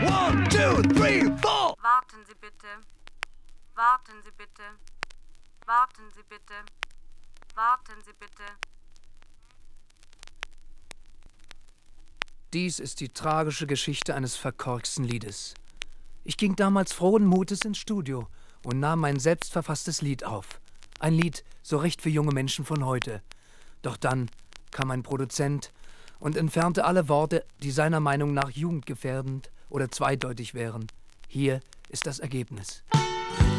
1, 2, 3, 4. Warten Sie bitte. Warten Sie bitte. Warten Sie bitte. Warten Sie bitte. Dies ist die tragische Geschichte eines verkorksten Liedes. Ich ging damals frohen Mutes ins Studio und nahm mein selbstverfasstes Lied auf. Ein Lied so recht für junge Menschen von heute. Doch dann kam ein Produzent und entfernte alle Worte, die seiner Meinung nach jugendgefährdend oder zweideutig wären. Hier ist das Ergebnis.